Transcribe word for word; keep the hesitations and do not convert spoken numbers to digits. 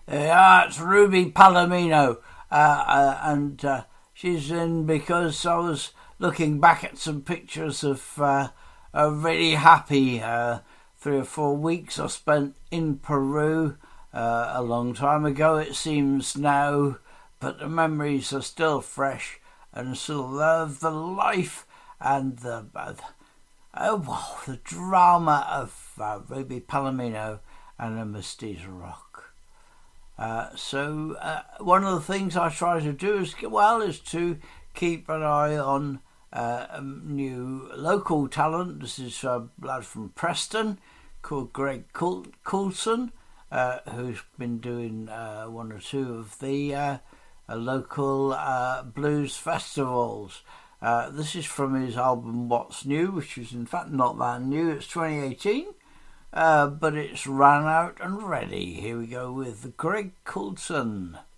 Yeah, it's Ruby Palomino, uh, uh, and uh, she's in because I was looking back at some pictures of uh, a really happy uh, three or four weeks I spent in Peru uh, a long time ago, it seems now, but the memories are still fresh and still love the life and the, uh, oh, wow, the drama of uh, Ruby Palomino and the Mestiza Rock. Uh, so uh, one of the things I try to do is well is to keep an eye on uh, um, new local talent. This is a lad from Preston called Greg Coul- Coulson, uh, who's been doing uh, one or two of the uh, uh, local uh, blues festivals. Uh, this is from his album What's New, which is in fact not that new. It's twenty eighteen. Uh, but it's ran out and ready. Here we go with Greg Coulson.